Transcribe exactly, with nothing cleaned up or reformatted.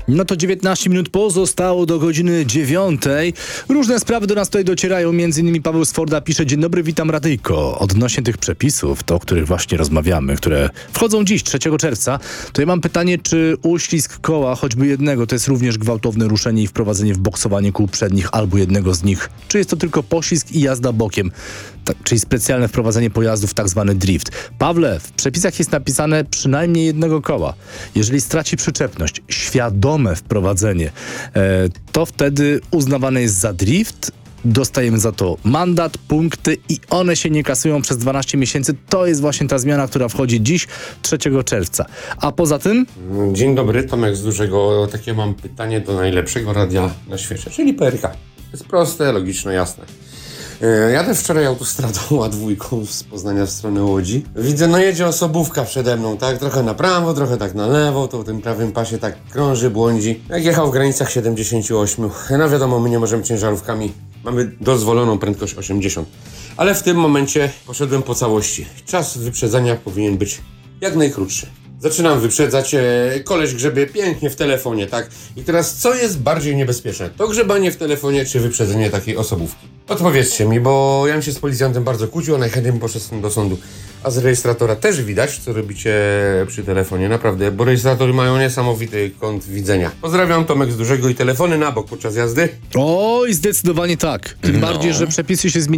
No to dziewiętnaście minut pozostało do godziny dziewiątej. Różne sprawy do nas tutaj docierają. Między innymi Paweł z Forda pisze: dzień dobry, witam Radyjko. Odnośnie tych przepisów, to o których właśnie rozmawiamy, które wchodzą dziś, trzeciego czerwca, to ja mam pytanie, czy uścisk koła, choćby jednego, to jest również gwałtowne ruszenie i wprowadzenie w boksowanie kół przednich albo jednego z nich? Czy jest to tylko poślizg i jazda bokiem? Tak, czyli specjalne wprowadzenie pojazdów, tak zwany drift. Pawle, w przepisach jest napisane przynajmniej jednego koła. Jeżeli straci przyczepność, świadome wprowadzenie, e, to wtedy uznawane jest za drift, dostajemy za to mandat, punkty i one się nie kasują przez dwanaście miesięcy. To jest właśnie ta zmiana, która wchodzi dziś, trzeciego czerwca. A poza tym... Dzień dobry, Tomek z Dużego. Takie mam pytanie do najlepszego radia na świecie, czyli P R K. Jest proste, logiczne, jasne. Jadę wczoraj autostradą A dwa z Poznania w stronę Łodzi. Widzę, no jedzie osobówka przede mną, tak? Trochę na prawo, trochę tak na lewo, to w tym prawym pasie tak krąży, błądzi. Jak jechał w granicach siedemdziesiąt osiem. No wiadomo, my nie możemy ciężarówkami, mamy dozwoloną prędkość osiemdziesiąt. Ale w tym momencie poszedłem po całości. Czas wyprzedzania powinien być jak najkrótszy. Zaczynam wyprzedzać, e, koleś grzebie pięknie w telefonie, tak? I teraz co jest bardziej niebezpieczne? To grzebanie w telefonie, czy wyprzedzenie takiej osobówki? Odpowiedzcie mi, bo ja bym się z policjantem bardzo kłócił, a najchętniej bym poszedł do sądu. A z rejestratora też widać, co robicie przy telefonie, naprawdę, bo rejestratory mają niesamowity kąt widzenia. Pozdrawiam, Tomek z Dużego i telefony na bok podczas jazdy. Oj, zdecydowanie tak. Tym No. bardziej, że przepisy się zmieniają.